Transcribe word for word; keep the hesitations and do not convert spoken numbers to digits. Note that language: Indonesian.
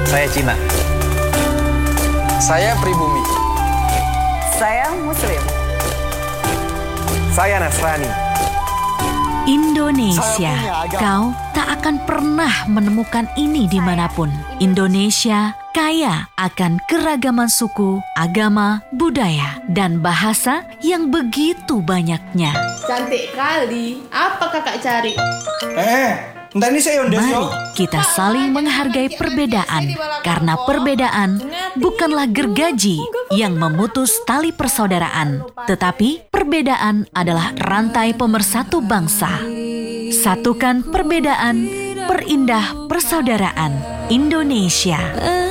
Saya Cina. Saya pribumi. Saya Muslim. Saya Nasrani. Indonesia, kau tak akan pernah menemukan ini dimanapun. Indonesia kaya akan keragaman suku, agama, budaya, dan bahasa yang begitu banyaknya. Cantik kali. Apa kakak cari? Eh, entah ini saya Yondes Mari loh. kita saling menghargai perbedaan, karena perbedaan bukanlah gergaji yang memutus tali persaudaraan, tetapi perbedaan adalah rantai pemersatu bangsa. Satukan perbedaan, perindah persaudaraan Indonesia.